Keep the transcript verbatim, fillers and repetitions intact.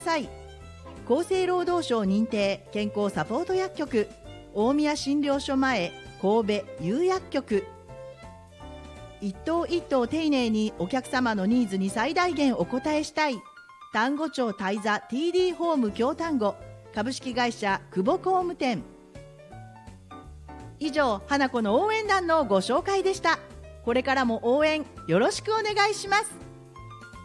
さい。厚生労働省認定健康サポート薬局、大宮診療所前神戸有薬局。一頭一頭丁寧にお客様のニーズに最大限お応えしたい。丹後町大座 ティーディー ホーム京丹後株式会社久保工務店。以上、花子の応援団のご紹介でした。これからも応援よろしくお願いします。